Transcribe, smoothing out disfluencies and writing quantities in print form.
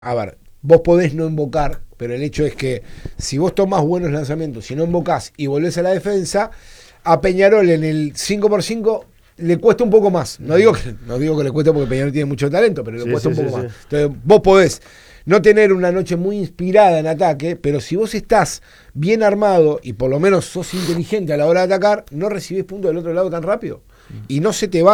A ver, vos podés no invocar, pero el hecho es que si vos tomás buenos lanzamientos, si no invocás y volvés a la defensa, a Peñarol en el 5x5 le cuesta un poco más. No digo que le cuesta porque Peñarol tiene mucho talento, pero le cuesta un poco más. Entonces vos podés no tener una noche muy inspirada en ataque, pero si vos estás bien armado y por lo menos sos inteligente a la hora de atacar, no recibís puntos del otro lado tan rápido. Y no se te va